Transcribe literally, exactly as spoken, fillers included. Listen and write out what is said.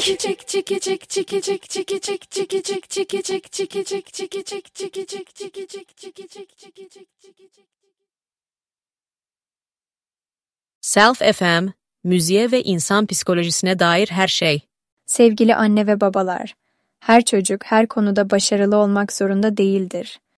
Self F M, müziğe ve insan psikolojisine dair her şey. Sevgili anne ve babalar, her çocuk her konuda başarılı olmak zorunda değildir.